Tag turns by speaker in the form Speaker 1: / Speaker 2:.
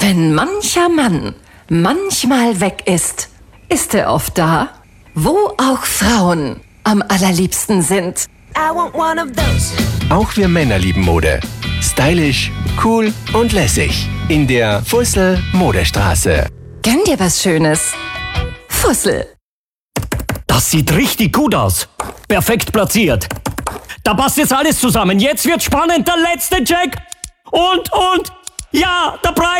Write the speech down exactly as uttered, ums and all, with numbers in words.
Speaker 1: Wenn mancher Mann manchmal weg ist, ist er oft da, wo auch Frauen am allerliebsten sind.
Speaker 2: I want one of those.
Speaker 3: Auch wir Männer lieben Mode. Stylisch, cool und lässig. In der Fussel Modestraße.
Speaker 1: Gönn dir was Schönes. Fussel.
Speaker 4: Das sieht richtig gut aus. Perfekt platziert. Da passt jetzt alles zusammen. Jetzt wird spannend. Der letzte Check. Und, und, ja, der Preis.